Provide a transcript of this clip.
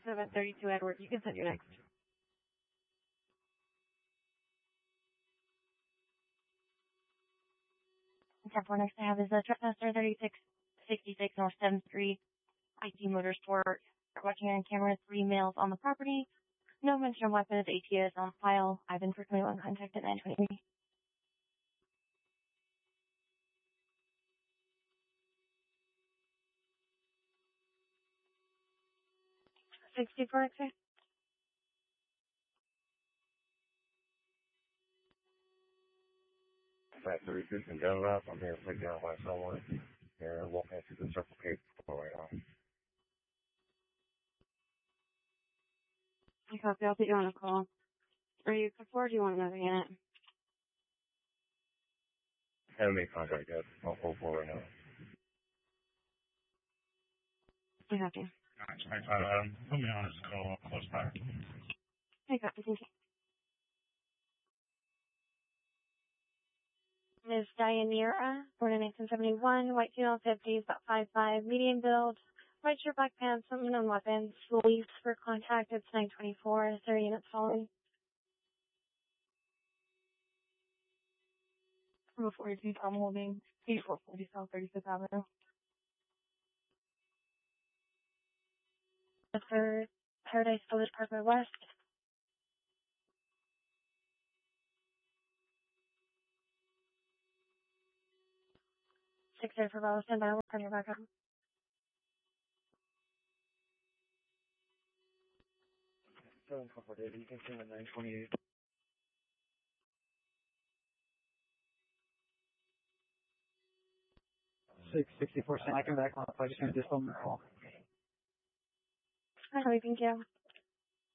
732 Edward. You can send your next. Example next I have is the Trustmaster 3666 North 7th Street, IT Motorsport. Watching on camera, 3 males on the property. No mention of weapons, ATS on file. I've been frequently on contact at 923. 64 exit. 536 and Dunlap. I'm being put down by someone. And walking into the Circle K store right now. I copy. I'll put you on a call. Are you before or do you want another unit? Haven't made contact yet. I'll hold for right now. I copy. Put me on this call. Close by. I copy. Thank you. Ms. Dianira, born in 1971, white female 50s, about 5'5", medium build, white shirt, black pants, unknown weapons, police for contact, it's 924, is there units following? I'm a 42 Tom Holding, 8440 South 35th Avenue. For Paradise Village Parkway West. 6 for Bravo, stand by, work on your backup. Feeling comfortable. You can see the 928. Six 64 cent. I can back on. I just going to just phone the call. Hi, thank you.